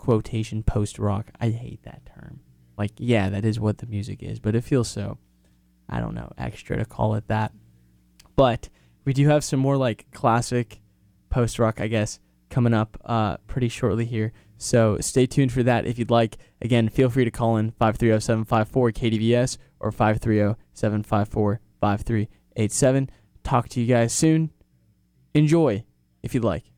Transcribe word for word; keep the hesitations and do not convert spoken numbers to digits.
quotation post-rock. I hate that term. Like, yeah, that is what the music is, but it feels so, I don't know, extra to call it that. But we do have some more like classic post-rock, I guess, coming up uh, pretty shortly here. So stay tuned for that if you'd like. Again, feel free to call in five three zero, seven five four, K D V S or five three zero, seven five four, five three eight seven. Talk to you guys soon. Enjoy if you'd like.